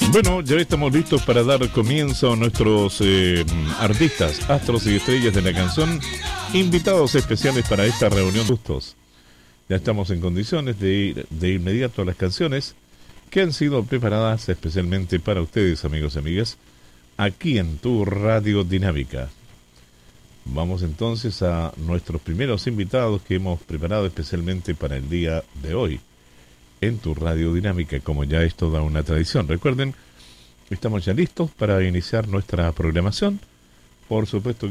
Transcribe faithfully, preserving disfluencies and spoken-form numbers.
Bueno, ya estamos listos para dar comienzo a nuestros eh, artistas, astros y estrellas de la canción, invitados especiales para esta reunión de gustos. Ya estamos en condiciones de ir de inmediato a las canciones que han sido preparadas especialmente para ustedes, amigos y amigas, aquí en tu Radio Dinámica. Vamos entonces a nuestros primeros invitados que hemos preparado especialmente para el día de hoy en tu Radio Dinámica, como ya es toda una tradición. Recuerden, estamos ya listos para iniciar nuestra programación. Por supuesto que